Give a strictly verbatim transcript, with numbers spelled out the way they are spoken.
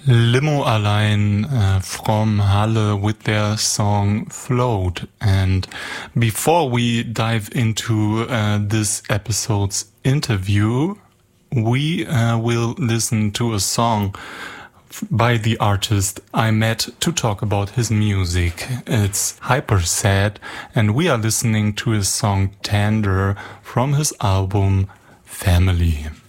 Limo Allein uh, from Halle with their song Float. And before we dive into uh, this episode's interview, we uh, will listen to a song by the artist I met to talk about his music. It's Hyper Sad, and we are listening to his song Tender from his album Family.